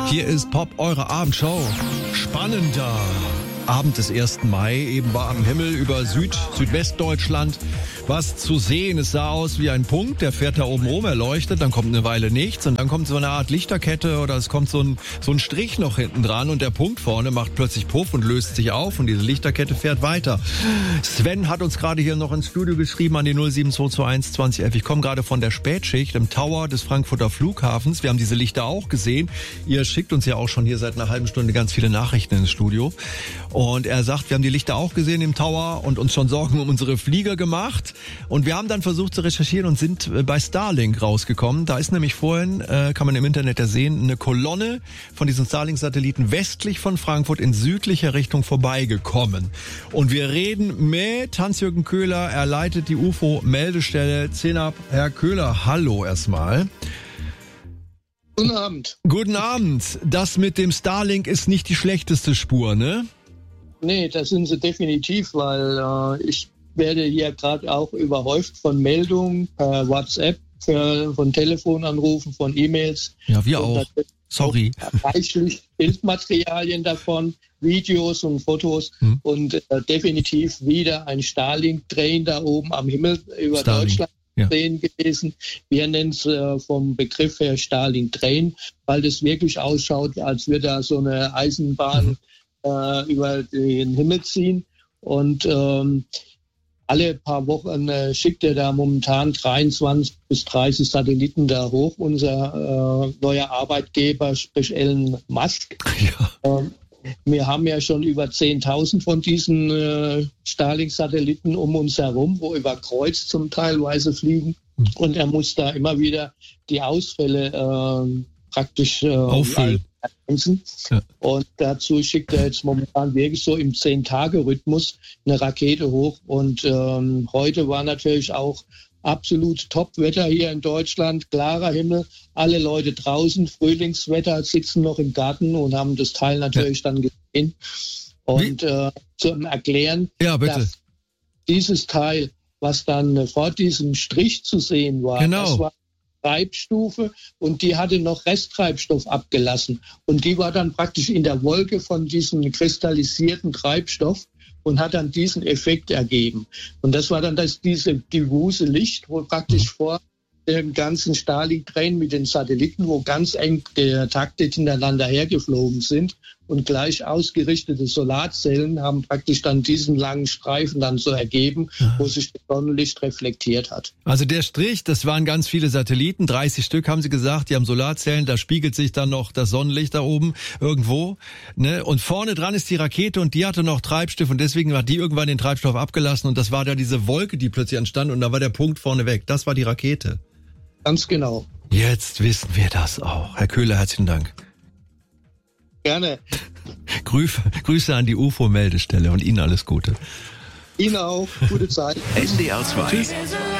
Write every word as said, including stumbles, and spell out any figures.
Hier ist Pop, eure Abendshow. Spannender Abend des ersten Mai. Eben war am Himmel über Süd-, Südwestdeutschland was zu sehen. Es sah aus wie ein Punkt, der fährt da oben rum, er leuchtet, dann kommt eine Weile nichts und dann kommt so eine Art Lichterkette oder es kommt so ein, so ein Strich noch hinten dran und der Punkt vorne macht plötzlich Puff und löst sich auf und diese Lichterkette fährt weiter. Sven hat uns gerade hier noch ins Studio geschrieben an die null sieben zwei zwei eins zwanzig elf. Ich komme gerade von der Spätschicht im Tower des Frankfurter Flughafens. Wir haben diese Lichter auch gesehen. Ihr schickt uns ja auch schon hier seit einer halben Stunde ganz viele Nachrichten ins Studio. Und er sagt, wir haben die Lichter auch gesehen im Tower und uns schon Sorgen um unsere Flieger gemacht. Und wir haben dann versucht zu recherchieren und sind bei Starlink rausgekommen. Da ist nämlich vorhin, äh, kann man im Internet ja sehen, eine Kolonne von diesen Starlink-Satelliten westlich von Frankfurt in südlicher Richtung vorbeigekommen. Und wir reden mit Hans-Jürgen Köhler. Er leitet die U F O-Meldestelle CENAP. Herr Köhler, hallo erstmal. Guten Abend. Guten Abend. Das mit dem Starlink ist nicht die schlechteste Spur, ne? Nee, das sind sie definitiv, weil äh, ich werde hier gerade auch überhäuft von Meldungen per WhatsApp, für, von Telefonanrufen, von E-Mails. Ja, wir auch. Sorry. Auch reichlich Bildmaterialien davon, Videos und Fotos hm. und äh, definitiv wieder ein Starlink-Train da oben am Himmel über Starlink. Deutschland. Ja. gewesen. Wir nennen es äh, vom Begriff her Starlink-Train, weil das wirklich ausschaut, als würde da so eine Eisenbahn mhm. äh, über den Himmel ziehen. Und ähm, alle paar Wochen äh, schickt er da momentan dreiundzwanzig bis dreißig Satelliten da hoch. Unser äh, neuer Arbeitgeber, sprich Elon Musk. Ja. Ähm, Wir haben ja schon über zehntausend von diesen äh, Starlink-Satelliten um uns herum, wo über Kreuz zum Teilweise fliegen. Und er muss da immer wieder die Ausfälle äh, praktisch äh, auffüllen. Ja. Und dazu schickt er jetzt momentan wirklich so im zehn-Tage-Rhythmus eine Rakete hoch. Und ähm, heute war natürlich auch absolut Top-Wetter hier in Deutschland, klarer Himmel, alle Leute draußen, Frühlingswetter, sitzen noch im Garten und haben das Teil natürlich ja. dann gesehen. Und äh, zum Erklären, ja, bitte. dass dieses Teil, was dann vor diesem Strich zu sehen war, genau. das war Treibstufe und die hatte noch Resttreibstoff abgelassen. Und die war dann praktisch in der Wolke von diesem kristallisierten Treibstoff und hat dann diesen Effekt ergeben. Und das war dann das, diese diffuse Licht, wo praktisch vor dem ganzen Starlink-Train mit den Satelliten, wo ganz eng getaktet hintereinander hergeflogen sind und gleich ausgerichtete Solarzellen haben praktisch dann diesen langen Streifen dann so ergeben, wo sich das Sonnenlicht reflektiert hat. Also der Strich, das waren ganz viele Satelliten, dreißig Stück haben Sie gesagt, die haben Solarzellen, da spiegelt sich dann noch das Sonnenlicht da oben irgendwo, ne? Und vorne dran ist die Rakete und die hatte noch Treibstoff und deswegen hat die irgendwann den Treibstoff abgelassen und das war da diese Wolke, die plötzlich entstand und da war der Punkt vorne weg. Das war die Rakete. Ganz genau. Jetzt wissen wir das auch. Herr Köhler, herzlichen Dank. Gerne. Grüße, Grüße an die U F O-Meldestelle und Ihnen alles Gute. Ihnen auch. Gute Zeit. N D R zwei. Tschüss.